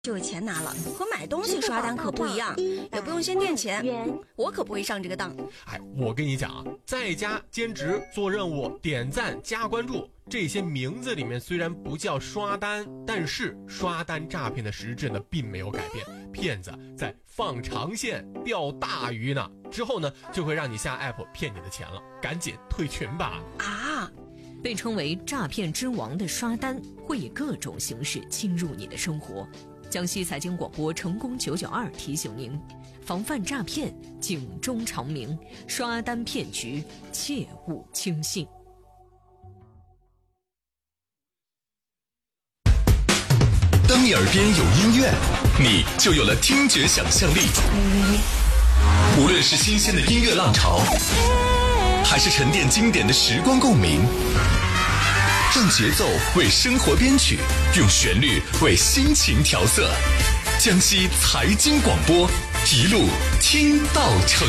就有钱拿了，和买东西刷单可不一样，也不用先垫钱，我可不会上这个当。 我跟你讲啊，在家兼职做任务、点赞、加关注，这些名字里面虽然不叫刷单，但是刷单诈骗的实质呢并没有改变，骗子在放长线钓大鱼呢，之后呢就会让你下 app 骗你的钱了，赶紧退群吧。 被称为诈骗之王的刷单会以各种形式侵入你的生活。江西财经广播成功992提醒您，防范诈骗，警钟长鸣，刷单骗局切勿轻信。 当你耳边有音乐，你就有了听觉想象力。无论是新鲜的音乐浪潮，还是沉淀经典的时光共鸣，让节奏为生活编曲，用旋律为心情调色。江西财经广播，一路听到成